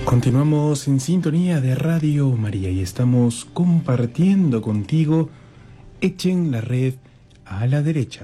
Continuamos en sintonía de Radio María y estamos compartiendo contigo Echen la red a la derecha.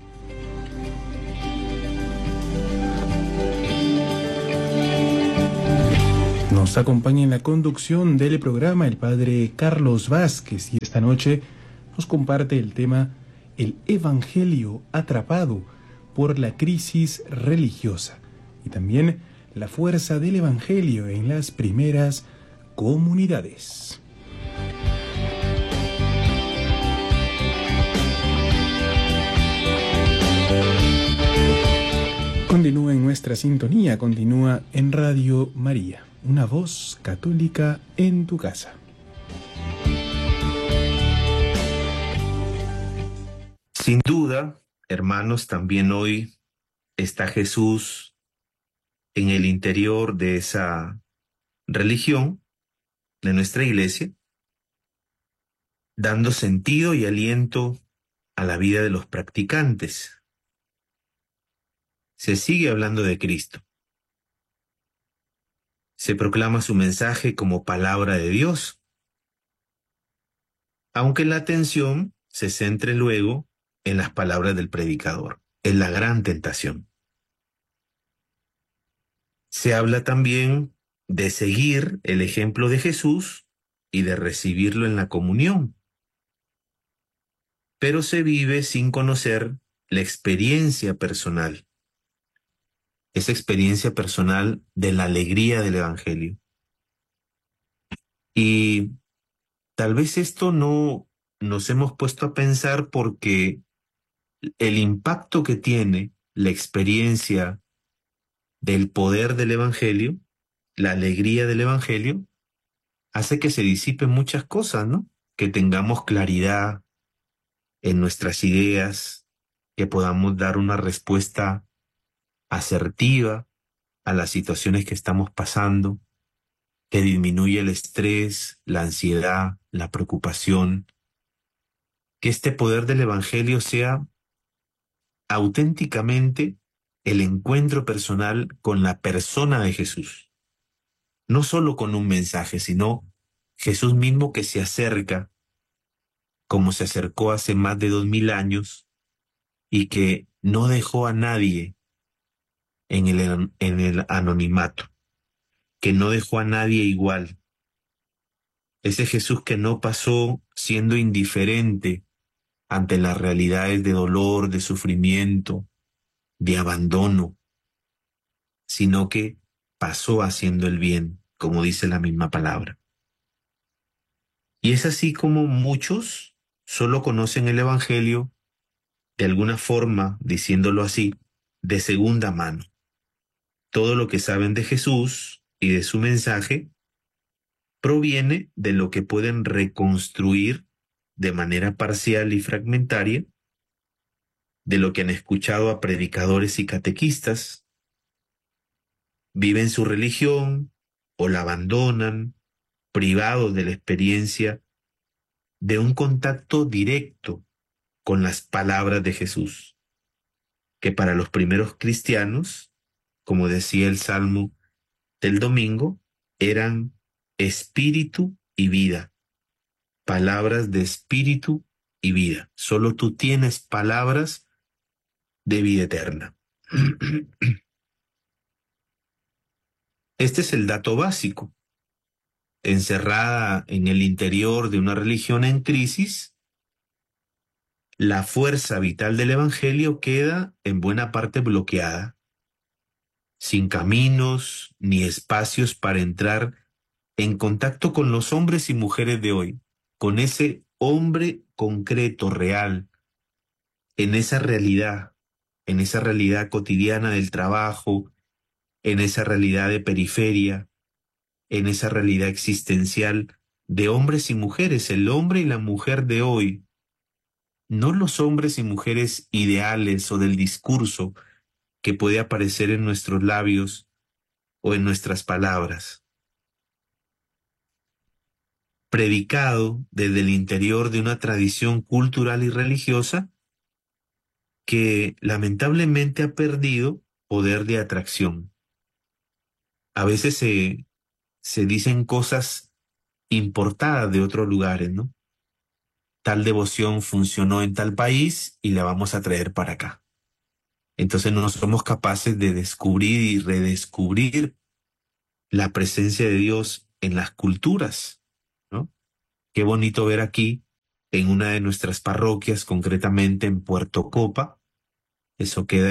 Nos acompaña en la conducción del programa el padre Carlos Vázquez y esta noche nos comparte el tema El Evangelio atrapado por la crisis religiosa y también la fuerza del Evangelio en las primeras comunidades. Continúa en nuestra sintonía, continúa en Radio María, una voz católica en tu casa. Sin duda, hermanos, también hoy está Jesús en el interior de esa religión, de nuestra iglesia, dando sentido y aliento a la vida de los practicantes. Se sigue hablando de Cristo. Se proclama su mensaje como palabra de Dios, aunque la atención se centre luego en las palabras del predicador. Es la gran tentación. Se habla también de seguir el ejemplo de Jesús y de recibirlo en la comunión. Pero se vive sin conocer la experiencia personal. Esa experiencia personal de la alegría del Evangelio. Y tal vez esto no nos hemos puesto a pensar porque el impacto que tiene la experiencia del poder del Evangelio, la alegría del Evangelio, hace que se disipen muchas cosas, ¿no? Que tengamos claridad en nuestras ideas, que podamos dar una respuesta asertiva a las situaciones que estamos pasando, que disminuye el estrés, la ansiedad, la preocupación, que este poder del Evangelio sea auténticamente el encuentro personal con la persona de Jesús. No solo con un mensaje, sino Jesús mismo que se acerca, como se acercó hace más de 2000 años, y que no dejó a nadie en el anonimato, que no dejó a nadie igual. Ese Jesús que no pasó siendo indiferente ante las realidades de dolor, de sufrimiento, de abandono, sino que pasó haciendo el bien, como dice la misma palabra. Y es así como muchos solo conocen el Evangelio, de alguna forma, diciéndolo así, de segunda mano. Todo lo que saben de Jesús y de su mensaje proviene de lo que pueden reconstruir de manera parcial y fragmentaria, de lo que han escuchado a predicadores y catequistas, viven su religión o la abandonan, privados de la experiencia de un contacto directo con las palabras de Jesús, que para los primeros cristianos, como decía el Salmo del domingo, eran espíritu y vida, palabras de espíritu y vida. Solo tú tienes palabras de vida eterna. Este es el dato básico. Encerrada en el interior de una religión en crisis, la fuerza vital del Evangelio queda en buena parte bloqueada, sin caminos ni espacios para entrar en contacto con los hombres y mujeres de hoy, con ese hombre concreto, real, en esa realidad cotidiana del trabajo, en esa realidad de periferia, en esa realidad existencial de hombres y mujeres, el hombre y la mujer de hoy, no los hombres y mujeres ideales o del discurso que puede aparecer en nuestros labios o en nuestras palabras. Predicado desde el interior de una tradición cultural y religiosa que lamentablemente ha perdido poder de atracción. A veces se dicen cosas importadas de otros lugares, ¿no? Tal devoción funcionó en tal país y la vamos a traer para acá. Entonces no somos capaces de descubrir y redescubrir la presencia de Dios en las culturas, ¿no? Qué bonito ver aquí en una de nuestras parroquias, concretamente en Puerto Copa. Eso queda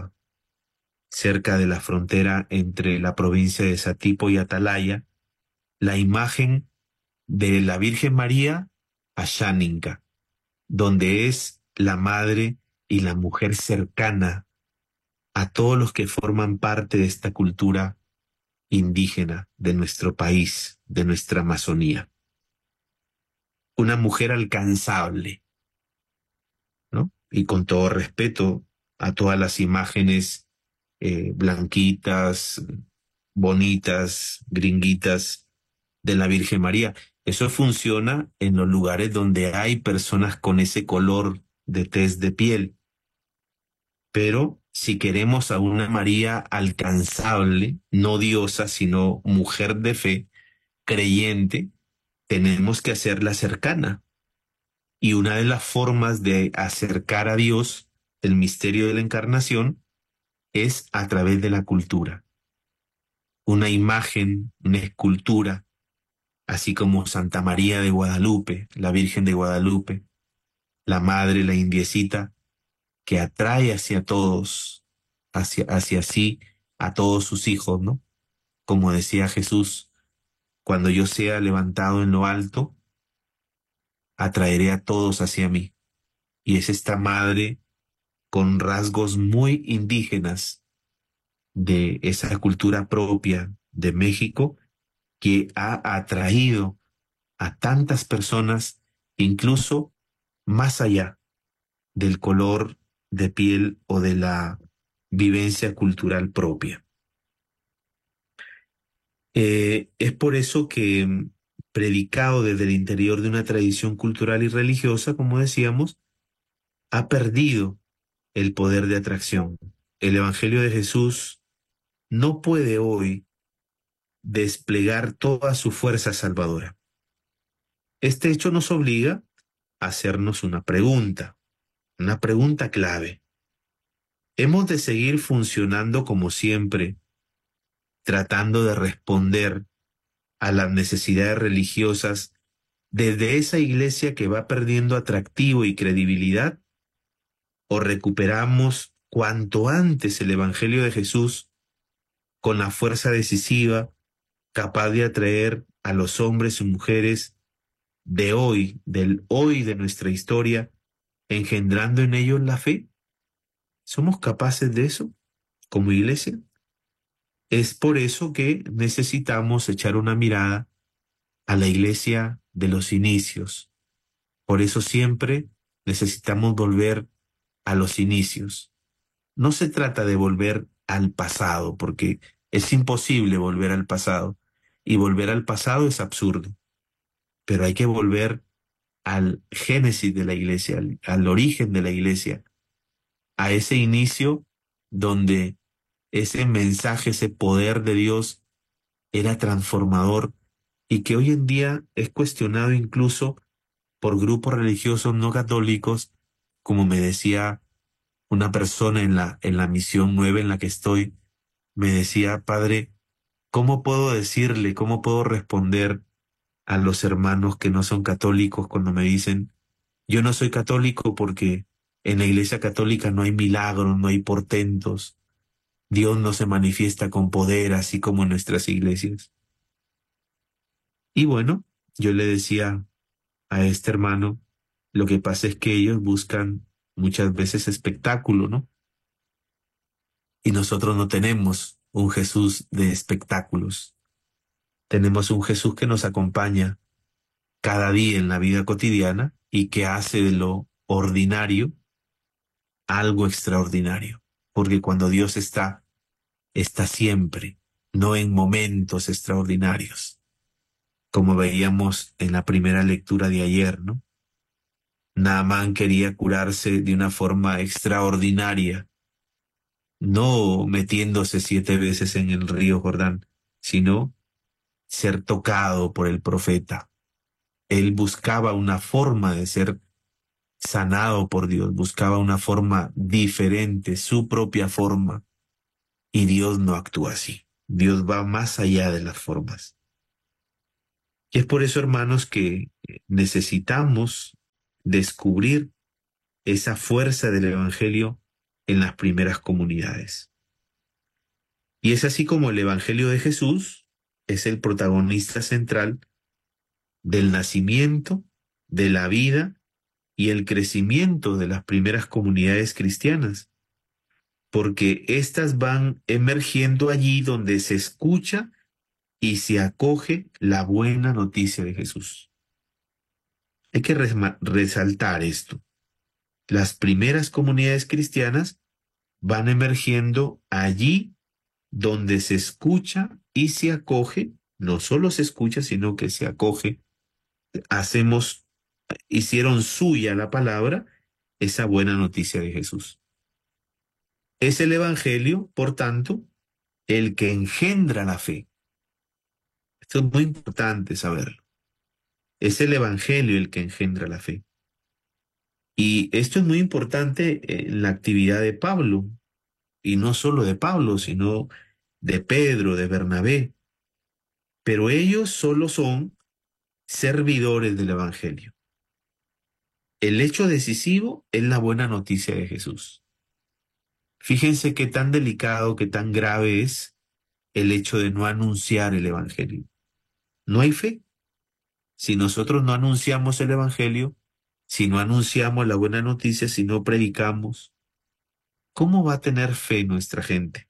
cerca de la frontera entre la provincia de Satipo y Atalaya, la imagen de la Virgen María Asháninca, donde es la madre y la mujer cercana a todos los que forman parte de esta cultura indígena de nuestro país, de nuestra Amazonía. Una mujer alcanzable, ¿no? Y con todo respeto a todas las imágenes blanquitas, bonitas, gringuitas de la Virgen María. Eso funciona en los lugares donde hay personas con ese color de tez de piel. Pero si queremos a una María alcanzable, no diosa, sino mujer de fe, creyente, tenemos que hacerla cercana. Y una de las formas de acercar a Dios, el misterio de la encarnación, es a través de la cultura. Una imagen, una escultura, así como Santa María de Guadalupe, la Virgen de Guadalupe, la Madre, la indiecita, que atrae hacia todos, hacia sí, a todos sus hijos, ¿no? Como decía Jesús, cuando yo sea levantado en lo alto, atraeré a todos hacia mí. Y es esta madre con rasgos muy indígenas de esa cultura propia de México que ha atraído a tantas personas, incluso más allá del color de piel o de la vivencia cultural propia. Es por eso que, predicado desde el interior de una tradición cultural y religiosa, como decíamos, ha perdido el poder de atracción. El Evangelio de Jesús no puede hoy desplegar toda su fuerza salvadora. Este hecho nos obliga a hacernos una pregunta clave. ¿Hemos de seguir funcionando como siempre, tratando de responder a las necesidades religiosas desde esa iglesia que va perdiendo atractivo y credibilidad? ¿O recuperamos cuanto antes el Evangelio de Jesús con la fuerza decisiva, capaz de atraer a los hombres y mujeres de hoy, del hoy de nuestra historia, engendrando en ellos la fe? ¿Somos capaces de eso como iglesia? Es por eso que necesitamos echar una mirada a la iglesia de los inicios. Por eso siempre necesitamos volver a los inicios. No se trata de volver al pasado, porque es imposible volver al pasado, y volver al pasado es absurdo, pero hay que volver al génesis de la iglesia, al origen de la iglesia, a ese inicio donde ese mensaje, ese poder de Dios era transformador y que hoy en día es cuestionado incluso por grupos religiosos no católicos, como me decía una persona en la misión 9 en la que estoy, me decía: padre, ¿cómo puedo decirle, cómo puedo responder a los hermanos que no son católicos cuando me dicen, yo no soy católico porque en la iglesia católica no hay milagros, no hay portentos, Dios no se manifiesta con poder así como en nuestras iglesias? Y bueno, yo le decía a este hermano, lo que pasa es que ellos buscan muchas veces espectáculo, ¿no? Y nosotros no tenemos un Jesús de espectáculos. Tenemos un Jesús que nos acompaña cada día en la vida cotidiana y que hace de lo ordinario algo extraordinario. Porque cuando Dios está, está siempre, no en momentos extraordinarios, como veíamos en la primera lectura de ayer, ¿no? Naamán quería curarse de una forma extraordinaria, no metiéndose 7 veces en el río Jordán, sino ser tocado por el profeta. Él buscaba una forma de ser sanado por Dios, buscaba una forma diferente, su propia forma. Y Dios no actúa así. Dios va más allá de las formas. Y es por eso, hermanos, que necesitamos descubrir esa fuerza del Evangelio en las primeras comunidades. Y es así como el Evangelio de Jesús es el protagonista central del nacimiento, de la vida y el crecimiento de las primeras comunidades cristianas, porque éstas van emergiendo allí donde se escucha y se acoge la buena noticia de Jesús. Hay que resaltar esto. Las primeras comunidades cristianas van emergiendo allí donde se escucha y se acoge, no solo se escucha, sino que se acoge. Hicieron suya la palabra, esa buena noticia de Jesús. Es el Evangelio, por tanto, el que engendra la fe. Esto es muy importante saberlo. Es el Evangelio el que engendra la fe. Y esto es muy importante en la actividad de Pablo, y no solo de Pablo, sino de Pedro, de Bernabé. Pero ellos solo son servidores del Evangelio. El hecho decisivo es la buena noticia de Jesús. Fíjense qué tan delicado, qué tan grave es el hecho de no anunciar el Evangelio. No hay fe. Si nosotros no anunciamos el Evangelio, si no anunciamos la buena noticia, si no predicamos, ¿cómo va a tener fe nuestra gente?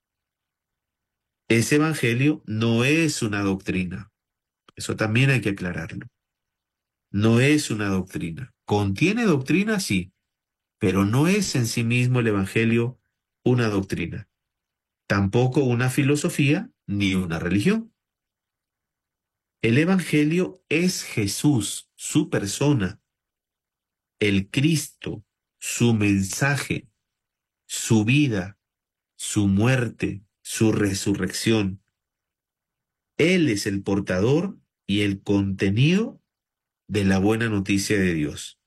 Ese Evangelio no es una doctrina. Eso también hay que aclararlo. No es una doctrina. Contiene doctrina, sí, pero no es en sí mismo el Evangelio una doctrina. Tampoco una filosofía ni una religión. El Evangelio es Jesús, su persona, el Cristo, su mensaje, su vida, su muerte, su resurrección. Él es el portador y el contenido de la buena noticia de Dios.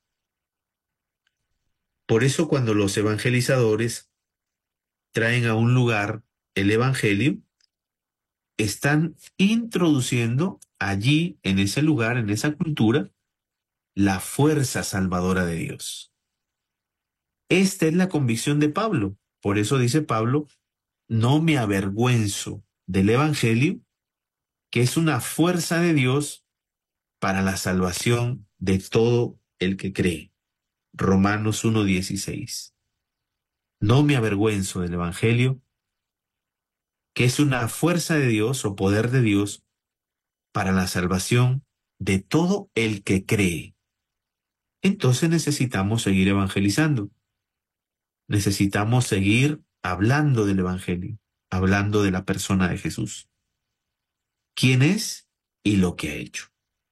Por eso cuando los evangelizadores traen a un lugar el Evangelio, están introduciendo allí, en ese lugar, en esa cultura, la fuerza salvadora de Dios. Esta es la convicción de Pablo. Por eso dice Pablo, no me avergüenzo del Evangelio, que es una fuerza de Dios para la salvación de todo el que cree. Romanos 1:16. No me avergüenzo del Evangelio, que es una fuerza de Dios o poder de Dios para la salvación de todo el que cree. Entonces necesitamos seguir evangelizando. Necesitamos seguir hablando del Evangelio, hablando de la persona de Jesús. ¿Quién es y lo que ha hecho?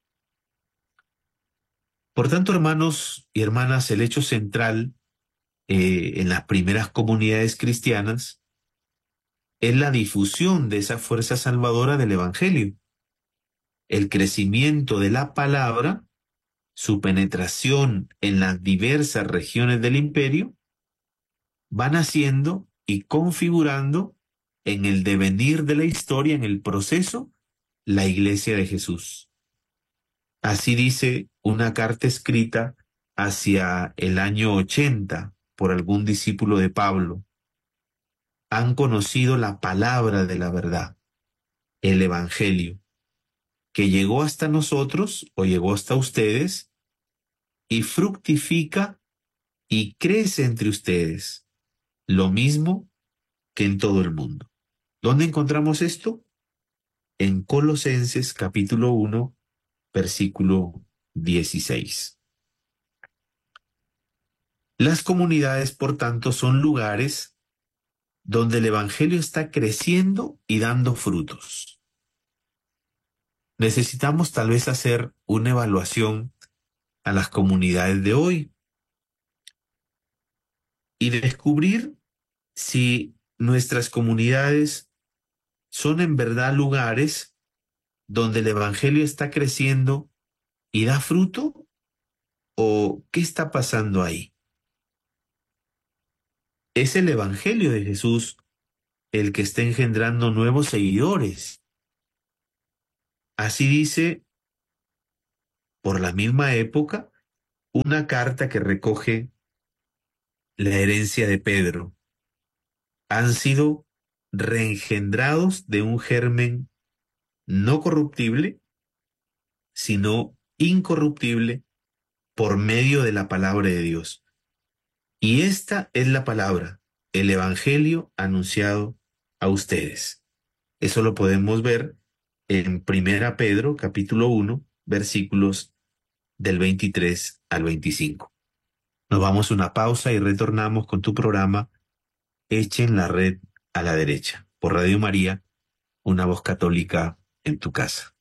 Por tanto, hermanos y hermanas, el hecho central en las primeras comunidades cristianas es la difusión de esa fuerza salvadora del Evangelio, el crecimiento de la palabra, su penetración en las diversas regiones del imperio, van haciendo y configurando en el devenir de la historia, en el proceso, la iglesia de Jesús. Así dice una carta escrita hacia el año 80 por algún discípulo de Pablo. Han conocido la palabra de la verdad, el Evangelio, que llegó hasta nosotros o llegó hasta ustedes y fructifica y crece entre ustedes, lo mismo que en todo el mundo. ¿Dónde encontramos esto? En Colosenses capítulo 1, versículo 16. Las comunidades, por tanto, son lugares donde el Evangelio está creciendo y dando frutos. Necesitamos tal vez hacer una evaluación a las comunidades de hoy y descubrir si nuestras comunidades son en verdad lugares donde el Evangelio está creciendo y da fruto? ¿O qué está pasando ahí? Es el Evangelio de Jesús el que está engendrando nuevos seguidores. Así dice, por la misma época, una carta que recoge la herencia de Pedro. Han sido reengendrados de un germen no corruptible, sino incorruptible por medio de la palabra de Dios. Y esta es la palabra, el Evangelio anunciado a ustedes. Eso lo podemos ver en Primera Pedro, capítulo 1, versículos del 23 al 25. Nos vamos a una pausa y retornamos con tu programa Echen la red a la derecha, por Radio María, una voz católica en tu casa.